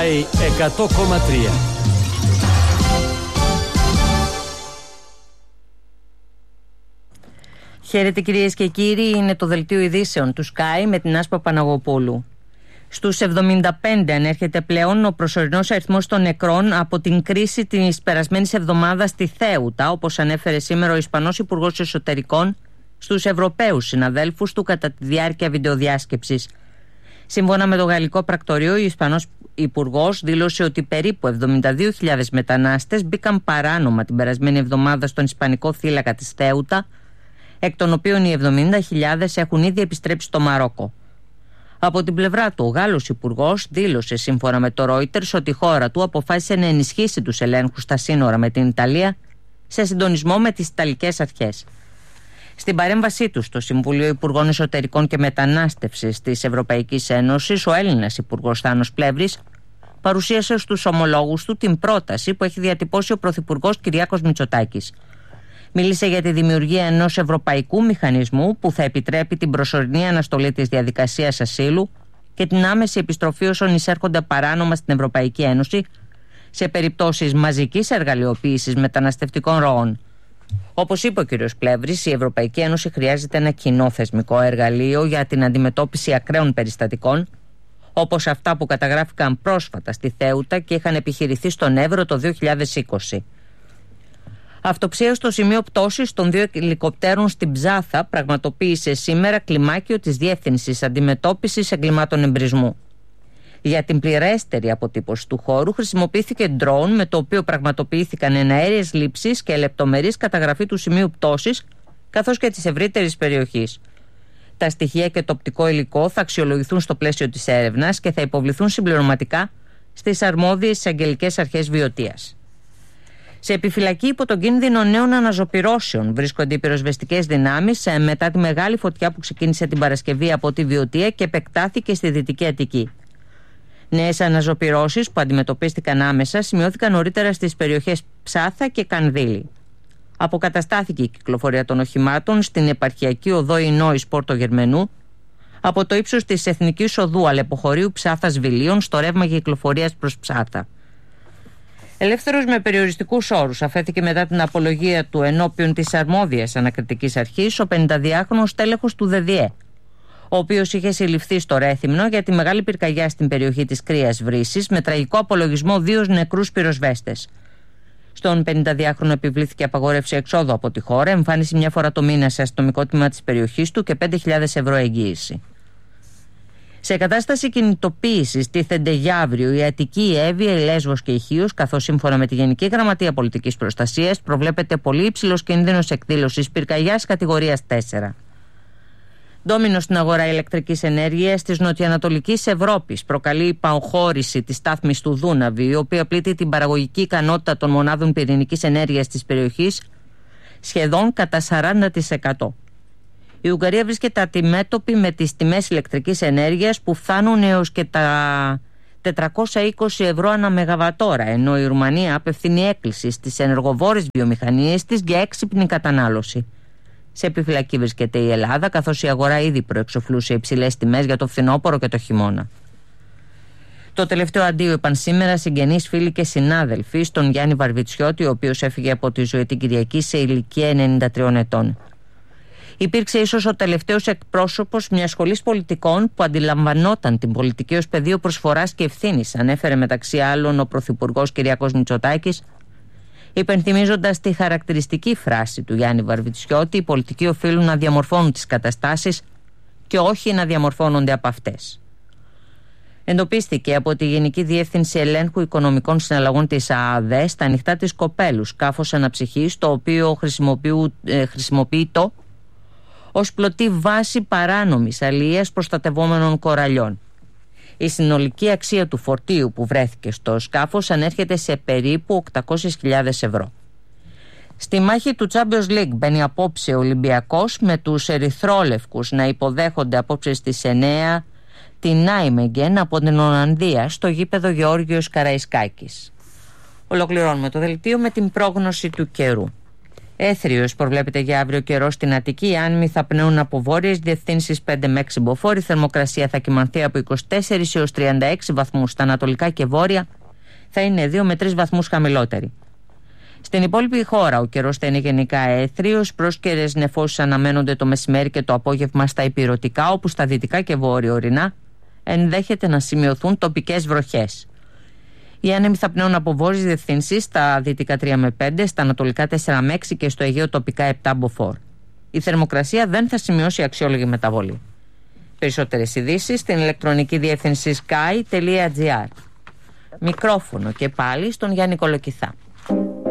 Sky 100,3. Χαίρετε κυρίες και κύριοι, είναι το δελτίο ειδήσεων του Sky με την Άσπα Παναγοπούλου. Στους 75 ανέρχεται πλέον ο προσωρινός αριθμός των νεκρών από την κρίση της περασμένης εβδομάδας στη Θέουτα, όπως ανέφερε σήμερα ο Ισπανός Υπουργός Εσωτερικών στους Ευρωπαίους συναδέλφους του κατά τη διάρκεια βιντεοδιάσκεψης. Σύμφωνα με το γαλλικό πρακτορείο, ο Ισπανός Υπουργός δήλωσε ότι περίπου 72.000 μετανάστες μπήκαν παράνομα την περασμένη εβδομάδα στον Ισπανικό θύλακα της Θέουτα, εκ των οποίων οι 70.000 έχουν ήδη επιστρέψει στο Μαρόκο. Από την πλευρά του, ο Γάλλος Υπουργός δήλωσε σύμφωνα με το Reuters ότι η χώρα του αποφάσισε να ενισχύσει τους ελέγχους στα σύνορα με την Ιταλία σε συντονισμό με τις Ιταλικές αρχές. Στην παρέμβασή του στο Συμβούλιο Υπουργών Εσωτερικών και Μετανάστευσης της Ευρωπαϊκής Ένωσης, ο Έλληνας Υπουργός Θάνος Πλεύρης παρουσίασε στους ομολόγους του την πρόταση που έχει διατυπώσει ο Πρωθυπουργός Κυριάκος Μητσοτάκης. Μίλησε για τη δημιουργία ενός ευρωπαϊκού μηχανισμού που θα επιτρέπει την προσωρινή αναστολή της διαδικασίας ασύλου και την άμεση επιστροφή όσων εισέρχονται παράνομα στην Ευρωπαϊκή Ένωση σε περιπτώσεις μαζικής εργαλειοποίησης μεταναστευτικών ροών. Όπως είπε ο κ. Πλεύρης, η Ευρωπαϊκή Ένωση χρειάζεται ένα κοινό θεσμικό εργαλείο για την αντιμετώπιση ακραίων περιστατικών, όπως αυτά που καταγράφηκαν πρόσφατα στη Θέουτα και είχαν επιχειρηθεί στον Εύρο το 2020. Αυτοψία στο σημείο πτώσης των 2 ελικοπτέρων στην Ψάθα πραγματοποίησε σήμερα κλιμάκιο της Διεύθυνσης Αντιμετώπισης Εγκλημάτων Εμπρισμού. Για την πληρέστερη αποτύπωση του χώρου χρησιμοποιήθηκε ντρόουν με το οποίο πραγματοποιήθηκαν εναέριες λήψεις και λεπτομερής καταγραφή του σημείου πτώσης καθώς και της ευρύτερης περιοχής. Τα στοιχεία και το οπτικό υλικό θα αξιολογηθούν στο πλαίσιο της έρευνας και θα υποβληθούν συμπληρωματικά στις αρμόδιες εισαγγελικές αρχές Βιωτίας. Σε επιφυλακή υπό τον κίνδυνο νέων αναζωπυρώσεων βρίσκονται οι πυροσβεστικές δυνάμεις μετά τη μεγάλη φωτιά που ξεκίνησε την Παρασκευή από τη Βιωτία και επεκτάθηκε στη Δυτική Αττική. Νέες αναζωπυρώσεις που αντιμετωπίστηκαν άμεσα σημειώθηκαν νωρίτερα στις περιοχές Ψάθα και Κανδύλη. Αποκαταστάθηκε η κυκλοφορία των οχημάτων στην επαρχιακή οδό Ινόης Πόρτο Γερμενού από το ύψος της Εθνικής Οδού Αλεποχωρίου Ψάθας Βιλίων στο ρεύμα κυκλοφορίας προς Ψάθα. Ελεύθερος με περιοριστικούς όρους αφέθηκε μετά την απολογία του ενώπιον της αρμόδιας ανακριτικής αρχής ο 52χρονος τέλεχος του ΔΔΕ, ο οποίος είχε συλληφθεί στο Ρέθυμνο για τη μεγάλη πυρκαγιά στην περιοχή της Κρύας Βρύσης με τραγικό απολογισμό 2 νεκρούς πυροσβέστες. Στον 52χρονο επιβλήθηκε απαγόρευση εξόδου από τη χώρα, εμφάνιση μια φορά το μήνα σε αστυνομικό τμήμα της περιοχής του και 5.000 ευρώ εγγύηση. Σε κατάσταση κινητοποίησης τίθενται για αύριο η Αττική, η Εύβοια, η Λέσβος και η Χίος, καθώς σύμφωνα με τη Γενική Γραμματεία Πολιτικής Προστασίας προβλέπεται πολύ υψηλός κίνδυνος εκδήλωσης πυρκαγιάς κατηγορίας 4. Ντόμινο στην αγορά ηλεκτρικής ενέργειας της νοτιοανατολικής Ευρώπης προκαλεί η παγχώρηση της στάθμης του Δούναβη, η οποία πλήττει την παραγωγική ικανότητα των μονάδων πυρηνικής ενέργειας της περιοχής σχεδόν κατά 40%. Η Ουγγαρία βρίσκεται αντιμέτωπη με τις τιμές ηλεκτρικής ενέργειας που φτάνουν έως και τα 420 ευρώ ανά μεγαβατόρα, ενώ η Ρουμανία απευθύνει έκκληση στις ενεργοβόρες βιομηχανίες της για έξυπνη κατανάλωση. Σε επιφυλακή βρίσκεται η Ελλάδα, καθώς η αγορά ήδη προεξοφλούσε υψηλές τιμές για το φθινόπωρο και το χειμώνα. Το τελευταίο αντίο είπαν σήμερα συγγενείς, φίλοι και συνάδελφοι στον Γιάννη Βαρβιτσιώτη, ο οποίος έφυγε από τη ζωή την Κυριακή σε ηλικία 93 ετών. Υπήρξε ίσως ο τελευταίος εκπρόσωπος μιας σχολής πολιτικών που αντιλαμβανόταν την πολιτική ως πεδίο προσφοράς και ευθύνης, ανέφερε μεταξύ άλλων ο Πρωθυπουργός Κυριάκος Μητσοτάκης, υπενθυμίζοντας τη χαρακτηριστική φράση του Γιάννη Βαρβιτσιώτη: «Οι πολιτικοί οφείλουν να διαμορφώνουν τις καταστάσεις και όχι να διαμορφώνονται από αυτές». Εντοπίστηκε από τη Γενική Διεύθυνση Ελέγχου Οικονομικών Συναλλαγών της ΑΑΔΕ στα ανοιχτά της Κοπέλου σκάφος αναψυχής, το οποίο χρησιμοποιείται ως πλωτή βάση παράνομης αλληλείας προστατευόμενων κοραλιών. Η συνολική αξία του φορτίου που βρέθηκε στο σκάφος ανέρχεται σε περίπου 800.000 ευρώ. Στη μάχη του Champions League μπαίνει απόψε ο Ολυμπιακός, με τους ερυθρόλευκους να υποδέχονται απόψε στις 9 την Νάιμεγγεν από την Ολλανδία στο γήπεδο Γεώργιος Καραϊσκάκης. Ολοκληρώνουμε το δελτίο με την πρόγνωση του καιρού. Έθριος προβλέπεται για αύριο καιρό στην Αττική. Οι άνεμοι θα πνέουν από βόρειες διευθύνσεις 5 με 6 μποφόρ. Η θερμοκρασία θα κυμανθεί από 24 έως 36 βαθμούς. Στα ανατολικά και βόρεια θα είναι 2 με 3 βαθμούς χαμηλότερη. Στην υπόλοιπη χώρα ο καιρός θα είναι γενικά έθριος. Πρόσκαιρες νεφώσεις αναμένονται το μεσημέρι και το απόγευμα στα ηπειρωτικά, όπου στα δυτικά και βόρειο-ορεινά ενδέχεται να σημειωθούν τοπικές βροχές. Οι άνεμοι θα πνέουν από βόρειες διευθύνσεις, στα δυτικά 3 με 5, στα ανατολικά 4 με 6 και στο Αιγαίο τοπικά 7 μποφόρ. Η θερμοκρασία δεν θα σημειώσει αξιόλογη μεταβολή. Περισσότερες ειδήσεις στην ηλεκτρονική διεύθυνση sky.gr. Μικρόφωνο και πάλι στον Γιάννη Κολοκυθά.